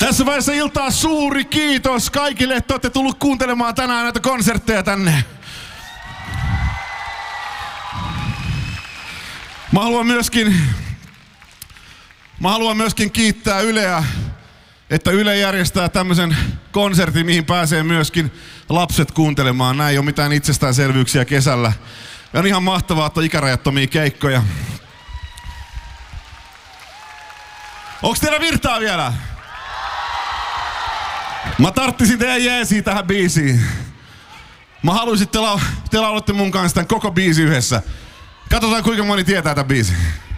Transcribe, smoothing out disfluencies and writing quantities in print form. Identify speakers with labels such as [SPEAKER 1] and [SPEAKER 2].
[SPEAKER 1] Tässä vaiheessa iltaa suuri kiitos kaikille, että olette tullut kuuntelemaan tänään näitä konsertteja tänne. Mä haluan myöskin kiittää Yleä, että Yle järjestää tämmöisen konsertin, mihin pääsee myöskin lapset kuuntelemaan. Näin ei ole mitään itsestäänselvyyksiä kesällä. Ja on ihan mahtavaa, että on ikärajattomia keikkoja. Onks teillä virtaa vielä? Mä tarttisin teidän jeesiä tähän biisiin. Mä haluaisin, että te laulatte mun kanssa tämän koko biisi yhdessä. Katsotaan kuinka moni tietää tämän biisin.